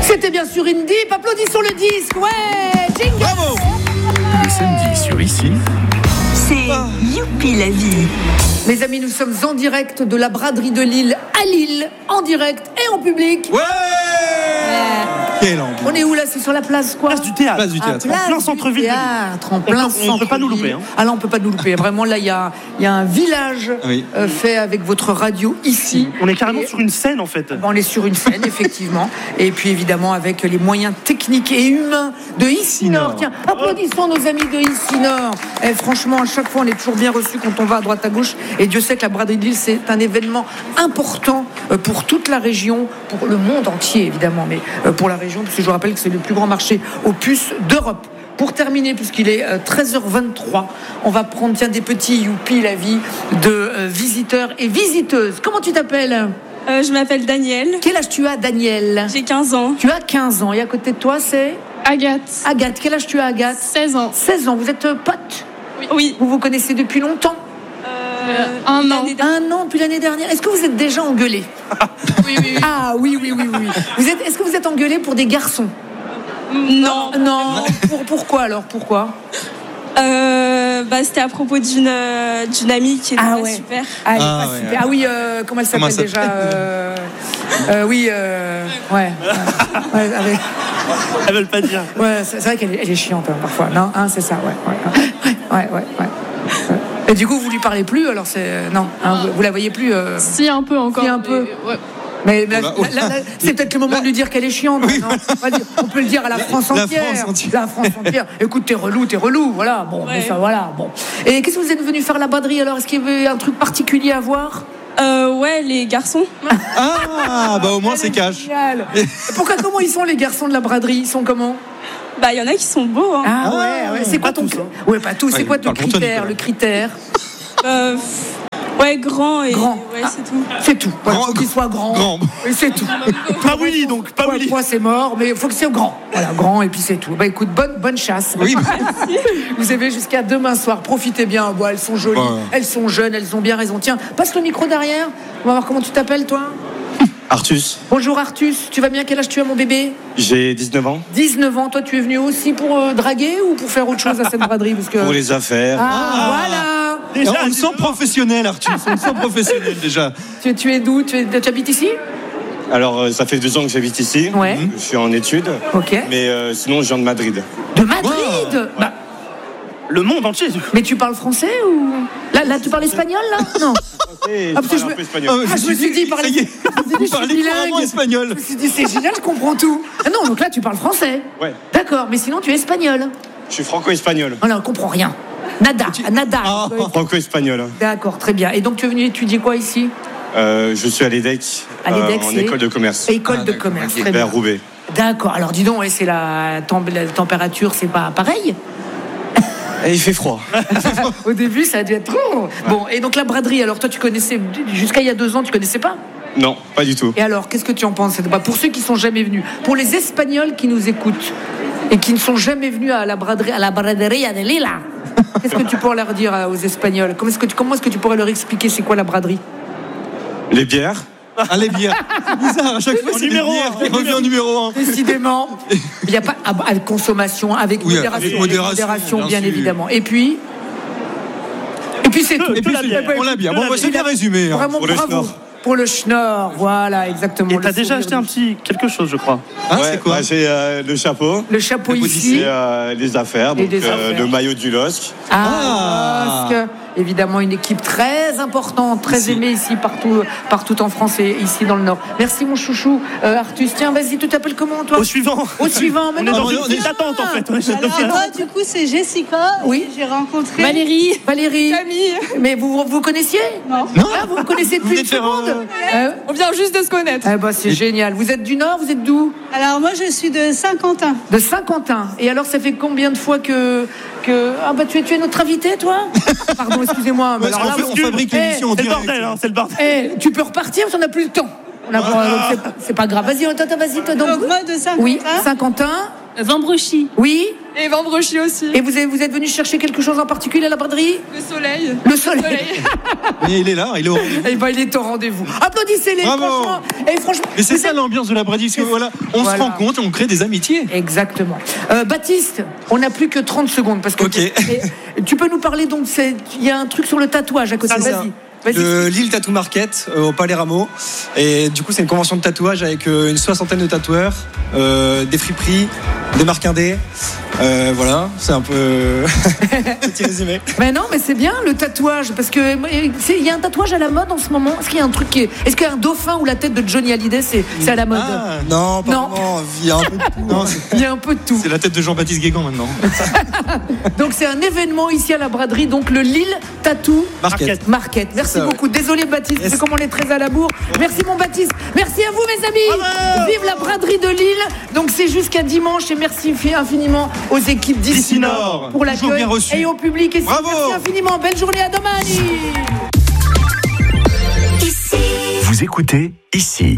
C'était bien sûr une dip. Applaudissons le disque. Ouais, jingle. Bravo. Le samedi sur Ici, c'est Youpi la vie. Les amis, nous sommes en direct de la braderie de Lille à Lille, en direct et en public. Ouais. Quelle ambiance. On est où là? C'est sur la place quoi? Place du théâtre. Place du théâtre. Place plein du centre-ville. théâtre, en plein centre-ville. On ne peut pas nous louper. Hein. Ah là, on peut pas nous louper. Vraiment, là, il y a un village Oui. fait avec votre radio ici. On est carrément sur une scène en fait. On est sur une scène, effectivement. Et puis, évidemment, avec les moyens techniques et humains de Ici Nord. Tiens, applaudissons nos amis de Ici Nord. Et franchement, à chaque fois, on est toujours bien reçus quand on va à droite à gauche. Et Dieu sait que la braderie de Lille, c'est un événement important pour toute la région, pour le monde entier, évidemment, mais pour la région, parce que je vous rappelle que c'est le plus grand marché aux puces d'Europe. Pour terminer, puisqu'il est 13h23, on va prendre des petits youpi la vie de visiteurs et visiteuses. Comment tu t'appelles? Je m'appelle Daniel. Quel âge tu as, Daniel? J'ai 15 ans. Tu as 15 ans. Et à côté de toi, c'est Agathe. Agathe. Quel âge tu as, Agathe? 16 ans. 16 ans. Vous êtes potes? Oui. Vous vous connaissez depuis longtemps? Un an. Un an depuis l'année dernière. Est-ce que vous êtes déjà engueulés? Oui. Ah oui. Est-ce que vous êtes engueulés pour des garçons? Non. Non. Pourquoi alors? Pourquoi? C'était à propos d'une amie qui était pas super. Ah, elle est Ah, pas ouais, super. ouais. Ah oui, comment elle s'appelle ça déjà ouais. Avec... Elles veulent pas dire. Ouais, c'est vrai qu'elle est chiante parfois. Non, hein, c'est ça, ouais. Et du coup, vous lui parlez plus, alors c'est non, hein, vous la voyez plus. Si, un peu encore. Si, un peu. Ouais. Mais là, c'est peut-être le moment de lui dire qu'elle est chiante. Oui. Non, on peut le dire à la France La entière. France entière. La France entière. Écoute, t'es relou, voilà. Bon, Ouais. mais ça, voilà. Bon. Et qu'est-ce que vous êtes venu faire à la braderie alors? Est-ce qu'il y avait un truc particulier à voir? Ouais, les garçons. Ah, bah au moins c'est cash. Génial. Comment ils sont les garçons de la braderie? Ils sont comment? Il y en a qui sont beaux. Hein. Ah ouais. C'est quoi Pas ton tous, hein. Ouais, pas tous. C'est Ouais, quoi ton parle pour toi, critère? Nicolas. Le critère? Ouais, grand et. Grand. Ouais, c'est tout. C'est tout. Voilà, Grand, faut qu'il soit grand. grand. Et c'est tout. Pas Willy donc, pas Willy. Moi, c'est mort, mais il faut que c'est grand. Voilà, grand et puis c'est tout. Bah écoute, bonne chasse. Oui. Vous avez jusqu'à demain soir. Profitez bien. Bon, elles sont jolies, Ouais. elles sont jeunes, elles ont bien raison. Tiens, passe le micro derrière. On va voir comment tu t'appelles, toi. Artus, Bonjour Artus. Tu vas bien? Quel âge tu as, mon bébé? j'ai 19 ans. 19 ans. Toi, tu es venu aussi pour draguer ou pour faire autre chose à cette braderie? Parce que... Pour les affaires. Voilà. Déjà, On le sent professionnel, Arthur. On le sent professionnel déjà. Tu es d'où? Tu habites ici? Alors, ça fait 2 ans que j'habite ici. Ouais. Je suis en études. Ok. Mais sinon, je viens de Madrid. De Madrid. Wow. Bah, le monde entier. mais tu parles français ou là tu parles espagnol là? Non. Et parce je que parle un peu espagnol. Je me suis dit, ça y est, il parlait couramment espagnol. Je me suis dit, c'est génial, je comprends tout. Ah non, donc là, tu parles français. Ouais. D'accord, mais sinon, tu es espagnol. Je suis franco-espagnol. Oh là, on comprend rien. Nada. Franco-espagnol. D'accord, très bien. Et donc, tu es venu étudier quoi ici? Je suis à l'EDEC, À l'EDEC, en c'est école de commerce, École de d'accord, commerce. ok. Très bien. vers Roubaix. D'accord. Alors, dis donc, c'est la température, c'est pas pareil? Et il fait froid. Au début, ça a dû être trop. Bon, et donc, la braderie, alors toi, tu connaissais, jusqu'à il y a 2 ans, tu connaissais pas? Non, pas du tout. Et alors, qu'est-ce que tu en penses? Pour ceux qui sont jamais venus, pour les Espagnols qui nous écoutent et qui ne sont jamais venus à la braderie de Lille, qu'est-ce que tu pourrais leur dire aux Espagnols? Comment est-ce que tu pourrais leur expliquer c'est quoi la braderie? Les bières. Ah, les bières. C'est bizarre, à chaque fois, c'est numéro les bières un. qui revient en numéro 1. Décidément, il n'y a pas avec consommation, avec Oui, modération, avec modération, bien bien sûr. évidemment. Et puis c'est tout. Et puis, on l'a bien. Bon, c'est bien résumé. Hein. Vraiment Pour le bravo. schnorr. Pour le schnorr, voilà, exactement. Et Le t'as déjà sourire acheté du- quelque chose, je crois. Hein, Ouais, c'est quoi j'ai le chapeau. Le chapeau Le ici. Et les affaires. Et Donc, des affaires. le maillot du LOSC. Ah, parce que, évidemment, une équipe très importante, très Ici. aimée ici, partout en France et ici dans le Nord. Merci, mon chouchou. Artus, tiens, vas-y, tu t'appelles comment, toi? Au suivant. Au suivant, On est maintenant. dans une file d'attente en fait. On est Alors moi, du coup, c'est Jessica. Oui. J'ai rencontré Valérie. Valérie. Camille. Mais vous connaissiez? Non. Ah, vous connaissez depuis venez une de faire seconde? On vient juste de se connaître. Ah bah, c'est génial. Vous êtes du Nord, vous êtes d'où? Alors moi, je suis de Saint-Quentin. De Saint-Quentin. Et alors, ça fait combien de fois que... Ah bah, tu es notre invité, toi? Pardon, excusez-moi. mais Parce alors qu'on là, on fabrique l'émission en C'est le direct. bordel, hein, c'est le bordel. tu peux repartir parce qu'on n'a plus le temps. Donc, c'est pas grave. Vas-y, toi, vas-y, toi. Donc moi, de Saint-Quentin. Oui, Saint-Quentin. Vambrochy. Oui. Et Vambrochy aussi. Et vous êtes venu chercher quelque chose en particulier à la braderie? Le soleil. Le soleil. Et il est là, il est au rendez-vous. Eh ben, il est au rendez-vous. Applaudissez-les, Bravo. franchement. Et franchement. Mais c'est vous ça êtes- l'ambiance de la Braderie, parce que voilà, on se rencontre et on crée des amitiés. Exactement. Baptiste, on n'a plus que 30 secondes parce que Ok. tu peux nous parler donc, il y a un truc sur le tatouage à côté. C'est ça. Vas-y. De Lille Tattoo Market au Palais Rameau. Et du coup, c'est une convention de tatouage avec une 60aine de tatoueurs, des friperies, des marques indés. Voilà, c'est un peu petit résumé. Mais non, mais c'est bien le tatouage parce que il y a un tatouage à la mode en ce moment. Est-ce qu'il y a un truc est-ce qu'il y a un dauphin ou la tête de Johnny Hallyday, c'est à la mode? Non, pas Non. vraiment. Il y a un peu de tout. Non, Il y a un peu de tout. c'est la tête de Jean-Baptiste Guégan maintenant. Donc c'est un événement ici à la braderie, donc le Lille Tattoo Market. Merci Ça, ouais. beaucoup. Désolé Baptiste, c'est comme on est très à la bourre. Merci mon Baptiste. Merci à vous mes amis. Vive la braderie de Lille. Donc c'est jusqu'à dimanche et merci infiniment aux équipes d'Ici Nord pour Toujours l'accueil bien reçu. et au public. Et Bravo. merci infiniment. Belle journée à domani. Vous écoutez Ici.